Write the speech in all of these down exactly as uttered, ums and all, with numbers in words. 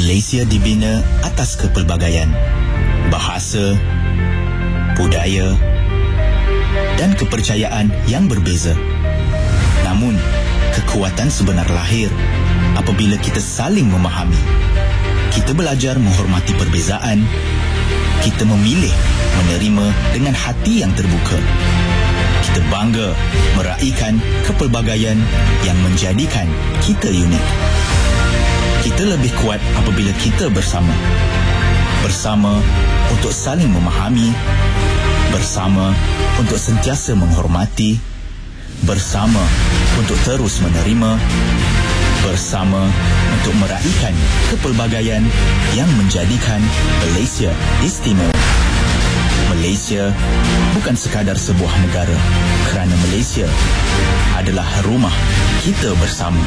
Malaysia dibina atas kepelbagaian bahasa, budaya dan kepercayaan yang berbeza. Namun, kekuatan sebenar lahir apabila kita saling memahami. Kita belajar menghormati perbezaan. Kita memilih menerima dengan hati yang terbuka. Kita bangga meraihkan kepelbagaian yang menjadikan kita unik. Kita lebih kuat apabila kita bersama. Bersama untuk saling memahami. Bersama untuk sentiasa menghormati. Bersama untuk terus menerima. Bersama untuk meraihkan kepelbagaian yang menjadikan Malaysia istimewa. Malaysia bukan sekadar sebuah negara, kerana Malaysia adalah rumah kita bersama.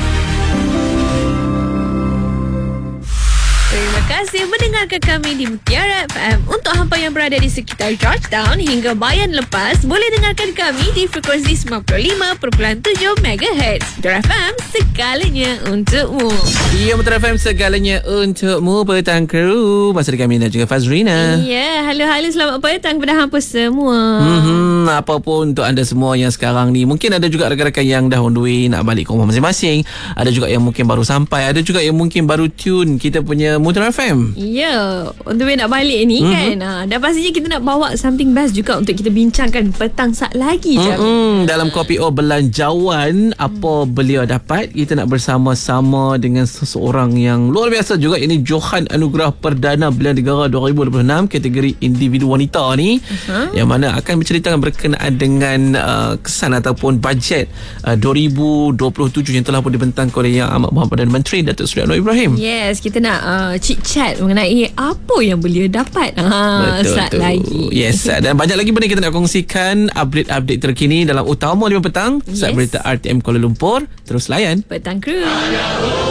Terima kasih mendengarkan kami di Mutiara F M. Untuk hampa yang berada di sekitar Georgetown hingga Bayan Lepas, boleh dengarkan kami di frekuensi sembilan puluh lima perpuluhan tujuh megahertz. Mutiara F M, segalanya untukmu. Ya, Mutiara F M, segalanya untukmu. Petang kru bersama kami dan juga Fazrina. Ya, halo-halo, selamat petang kepada hampa semua. Hmm, apa pun untuk anda semua yang sekarang ni, mungkin ada juga rakan-rakan yang dah on the way nak balik ke rumah masing-masing. Ada juga yang mungkin baru sampai, ada juga yang mungkin baru tune kita punya Mutiara F M. Ya, on the way nak balik ni mm-hmm. kan. Ha, dan pastinya kita nak bawa something best juga untuk kita bincangkan petang saat lagi. Mm-hmm. Dalam Kopi O Belanjawan, apa beliau dapat, kita nak bersama-sama dengan seseorang yang luar biasa juga. Ini Johan Anugerah Perdana Belia Negara dua ribu dua puluh enam kategori individu wanita ni, uh-huh. yang mana akan berceritakan berkenaan dengan uh, kesan ataupun bajet uh, dua ribu dua puluh tujuh yang telah pun dibentangkan oleh Yang Amat Berhormat Perdana Menteri Datuk Seri Anwar Ibrahim. Yes, kita nak uh, chit-chat mengenai apa yang beliau dapat ha, betul, saat betul. lagi. Yes, dan banyak lagi benda kita nak kongsikan, update-update terkini dalam Utama lima petang, saat yes. berita R T M Kuala Lumpur. Terus layan Petang Kru.